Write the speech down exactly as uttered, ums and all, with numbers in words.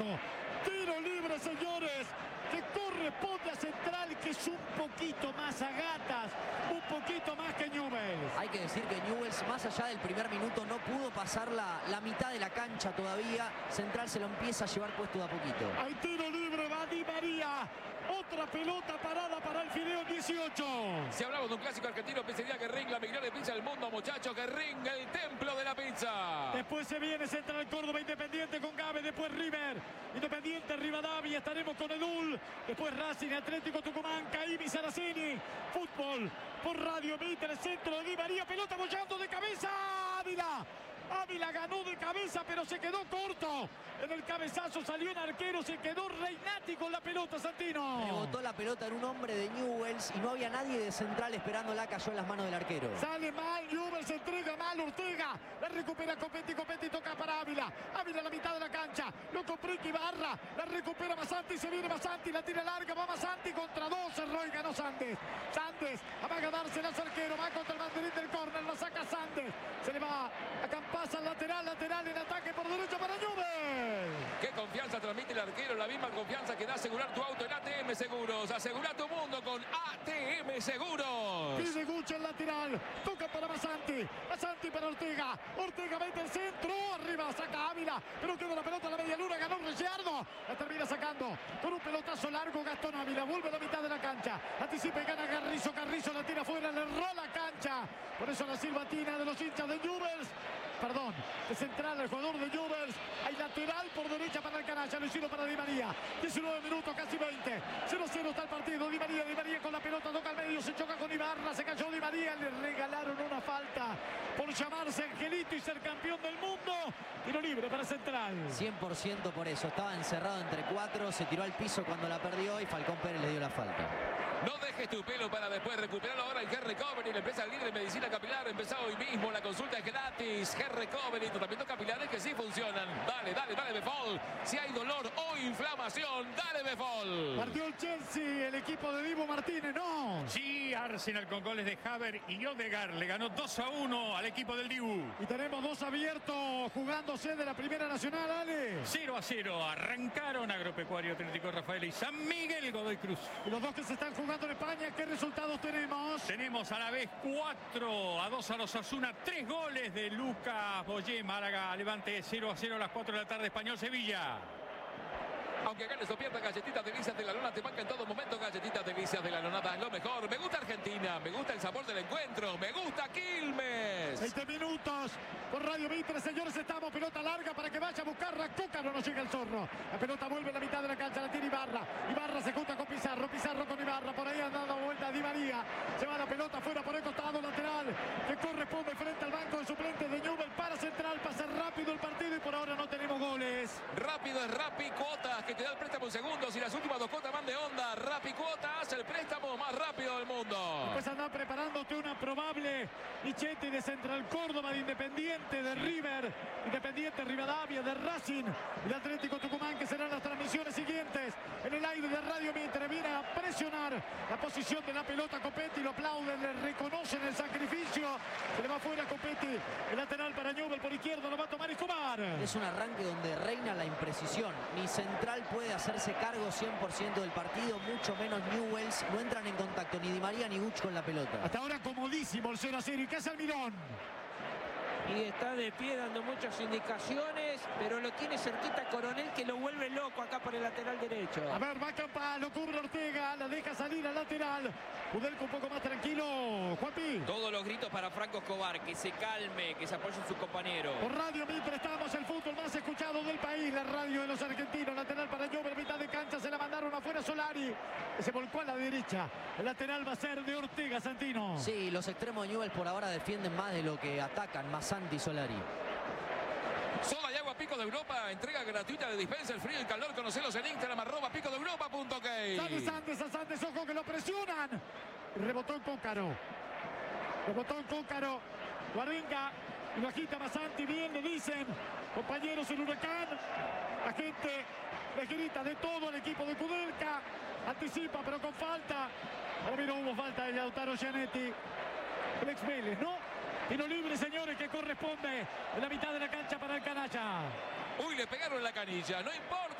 abajo. Tiro libre, señores, que corresponde a Central, que es un poquito más a gatas, un poquito más que Newell's. Hay que decir que Newell's, más allá del primer minuto, no pudo pasar la, la mitad de la cancha todavía. Central se lo empieza a llevar puesto de a poquito. Hay tiro libre, va Di María. Otra pelota parada para el Fideo dieciocho. Si hablamos de un clásico argentino, pizzería Guerrín, la mejor de pizza del mundo, muchachos. Guerrín, el templo de la pizza. Después se viene Central Córdoba, Independiente con Gabe, después River, Independiente, Rivadavia, estaremos con Edul, después Racing, Atlético Tucumán, Caimi, Saraceni, fútbol por Radio Mitre, centro de Di María, pelota bollando de cabeza, Ávila. Ávila ganó de cabeza, pero se quedó corto. En el cabezazo salió el arquero, se quedó Reinati con la pelota, Santino. Rebotó la pelota en un hombre de Newell's y no había nadie de Central esperándola, cayó en las manos del arquero. Sale mal, Newell's se entrega mal, Ortega. La recupera Copetti, Copetti toca para Ávila. Ávila a la mitad de la cancha, lo complica Ibarra. La recupera Masanti, se viene Masanti, la tira larga, va Masanti contra dos, cerró y ganó Sandes. Sandes va a ganarse el arquero, va contra el banderín del córner, la saca Sandes. Se le va a Campasa, lateral, lateral en ataque por derecha para Newell's. Qué confianza transmite el arquero, la misma confianza que da asegurar tu auto en A T M Seguros. Asegura tu mundo con A T M Seguros. Pide Gucci el lateral, toca para Masanti, Masanti para Ortega, Ortega mete el centro, arriba saca Ávila, pero queda la pelota a la media luna, ganó Ricciardo, la termina sacando con un pelotazo largo Gastón Ávila, vuelve a la mitad de la cancha, anticipa y gana Carrizo, Carrizo la tira fuera, le erró la cancha, por eso la silbatina de los hinchas de Newell's. Perdón, de Central, el jugador de Newell's. Hay lateral por derecha para el canalla, lo hicieron para Di María. diecinueve minutos, casi veinte. cero cero está el partido. Di María, Di María con la pelota, toca al medio, se choca con Ibarra, se cayó Di María, le regalaron una falta por llamarse Angelito y ser campeón del mundo. Tiro libre para Central. cien por ciento por eso, estaba encerrado entre cuatro, se tiró al piso cuando la perdió y Falcón Pérez le dio la falta. No dejes tu pelo para después recuperarlo ahora en Hair Recovery, la empresa líder en medicina capilar. Empezó hoy mismo, la consulta es gratis. Hair Recovery, tratamientos capilares que sí funcionan. Dale, dale, dale, Befol. Si hay dolor o inflamación, dale, Befol. Partió el Chelsea, el equipo de Dibu Martínez, no. Sí, Arsenal con goles de Haver y Odegaard le ganó dos a uno al equipo del Dibu. Y tenemos dos abiertos jugándose de la Primera Nacional, Ale. cero a cero, arrancaron Agropecuario Atlético Rafael y San Miguel Godoy Cruz. Y los dos que se están jugando en España, ¿qué resultados tenemos? Tenemos a la vez cuatro a dos a los Osasuna, tres goles de Lucas Boyé, Málaga, Levante cero a cero a las cuatro de la tarde, Español Sevilla. Aunque ganes o pierdas, galletitas delicias de la lona te marca en todo momento. Galletitas delicias de la lonada es lo mejor. Me gusta Argentina, me gusta el sabor del encuentro, me gusta Quilmes. veinte minutos por Radio Mitre, señores, estamos, pelota larga para que vaya a buscarla. Cúcaro, no llega el zorro. La pelota vuelve a la mitad de la cancha, la tiene Ibarra. Ibarra se junta con Pizarro, Pizarro con Ibarra. Por ahí ha dado vuelta a Di María. Se va la pelota fuera por el costado lateral que corresponde frente al banco de suplentes de Newell's para Central. Pasa rápido el partido y por ahora no tenemos goles. Rápido es Rappi Cuotas, que te da el préstamo en segundos y las últimas dos cuotas van de onda. Rappi Cuotas, el préstamo más rápido del mundo. Pues anda preparándote una probable Michetti de Central Córdoba, de Independiente, de River, Independiente, Rivadavia, de Racing y de Atlético Tucumán, que serán las transmisiones siguientes en el aire de Radio Mitre. Viene a presionar la posición de la pelota Copetti, lo aplauden, le reconocen el sacrificio. Se le va fuera Copetti, el lateral para Newell's por izquierda, lo va a tomar Escobar. Es un arranque donde reina la imprecisión. Ni Central puede hacerse cargo cien por ciento del partido, mucho menos Newell's. No entran en contacto ni Di María ni Gucci con la pelota. Hasta ahora comodísimo el cero a cero. ¿Y qué hace Almirón? Y está de pie dando muchas indicaciones, pero lo tiene cerquita Coronel, que lo vuelve loco acá por el lateral derecho. A ver, va a Campa, lo cubre Ortega, la deja salir al lateral. Udelco un poco más tranquilo, Juanpi. Todos los gritos para Franco Escobar, que se calme, que se apoye en su compañero. Por Radio Mitre estamos, el fútbol más escuchado del país, la radio de los argentinos. Lateral para Newell's, mitad de cancha, se la mandaron afuera Solari. Se volcó a la derecha. El lateral va a ser de Ortega, Santino. Sí, los extremos de Newell's por ahora defienden más de lo que atacan, Masanti y Solari. Soda y agua Pico de Europa, entrega gratuita de dispensa, el frío y el calor. Conocelos en Instagram, arroba pico de europa punto ok. Sale Sandes a Sandes, ojo que lo presionan. Rebotó el Cócaro. Rebotó el Cócaro. Guaringa. Y lo agita Masanti, bien le dicen. Compañeros, el Huracán. La gente le grita de todo el equipo de Kudelka. Anticipa, pero con falta. Para mí no hubo falta de Lautaro Gianetti. El ex Vélez, ¿no? Tiro libre, señores, que corresponde en la mitad de la cancha para el canalla. Uy, le pegaron en la canilla, no importa.